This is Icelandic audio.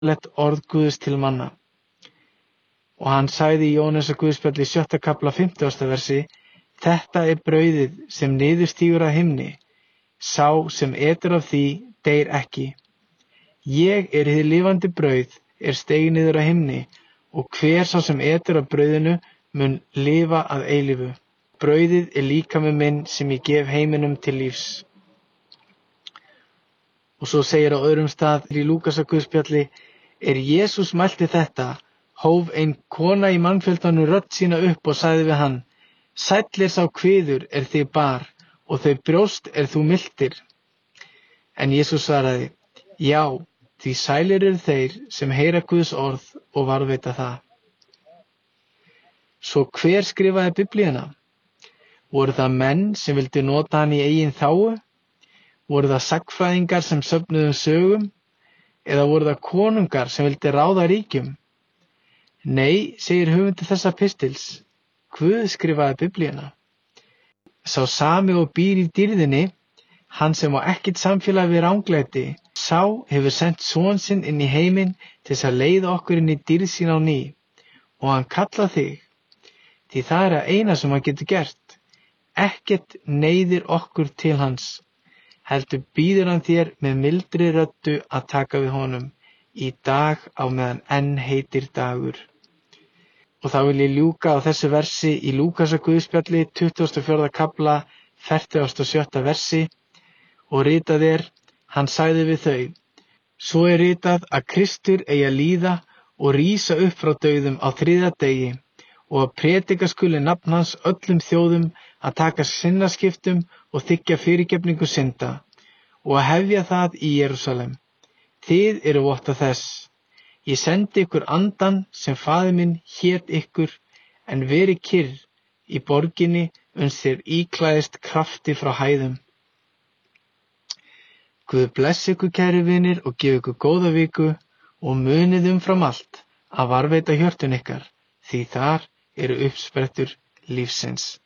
lett orð Guðs til manna. Og hann sagði í Jóhannesar Guðspjalli 7. kafla 50. versi: Þetta er brauðið sem niðurstígur af himni, sá sem etur af því deyr ekki. Ég er hið lifandi brauð steig niður af himni, og hver sá sem etur af brauðinu mun lifa að eilífu. Brauðið er líkami minn sem ég gef heiminum til lífs. Og svo segir á öðrum stað í Lúkasar Guðspjalli: Jesús mælti þetta, hóf ein kona í mannfjöldanum rödd sína upp og sagði við hann: Sæll sá kviður þig bar, og þau brjóst þú miltir. En Jesús svaraði: Já, því sælir eru þeir sem heyra Guðs orð og varðveita það. Svo hver skrifaði Biblíuna? Voru það menn sem vildu nota hann í eigin þágu? Voru það sagnfræðingar sem söfnuðu sögum? Eða voru það konungar sem vildu ráða ríkjum? Nei, segir höfundur þessa pistils, Guð skrifaði Biblíuna. Sá sami og býr í dýrðinni, hann sem á ekkert samfélag við ranglæti, sá hefur sent son sinn inn í heiminn til að leiða okkur inn í dýrð sín á ný, og hann kallar þig, því það er að eina sem hann getur gert. Ekkert neyðir okkur til hans, heldur býður hann þér með mildri röddu að taka við honum, í dag á meðan enn heitir dagur. Og þá vil ég ljúka á þessu versi í Lúkasar Guðspjalli 24. kafla 47. versi, og ritað er: Hann sagði við þau: Svo er ritað að Kristur eigi að líða og rísa upp frá dauðum á 3. degi, og að prédika skuli nafn hans öllum þjóðum, að taka sinnaskiptum og þiggja fyrirgefningu synda, og að hefja það í Jerúsalem. Þið eru votta þess. Ég sendi ykkur andan sem faðir minn hét ykkur, en veri kyrr í borginni uns þér íklæðist krafti frá hæðum. Guð blessi ykkur, kæru vinir, og gefi ykkur góða viku, og munið umfram allt að varðveita hjörtun ykkar, því þar eru uppsprettur lífsins.